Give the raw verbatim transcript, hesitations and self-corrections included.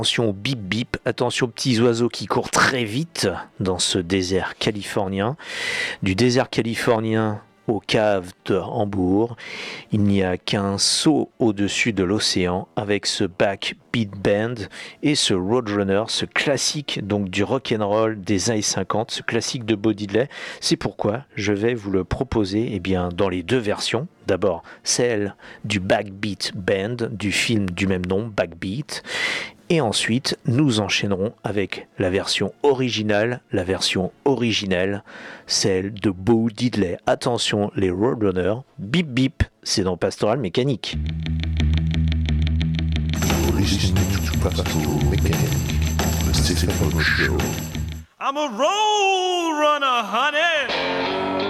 Attention au bip bip, attention aux petits oiseaux qui courent très vite dans ce désert californien. Du désert californien aux caves de Hambourg, il n'y a qu'un saut au-dessus de l'océan avec ce backbeat band et ce Roadrunner, ce classique donc du rock'n'roll des années cinquante, ce classique de Bo Diddley. C'est pourquoi je vais vous le proposer eh bien, dans les deux versions. D'abord celle du backbeat band du film du même nom, Backbeat. Et ensuite, nous enchaînerons avec la version originale, la version originelle, celle de Bo Diddley. Attention, les Roadrunners, bip bip, c'est dans Pastoral Mécanique. I'm a road runner, honey.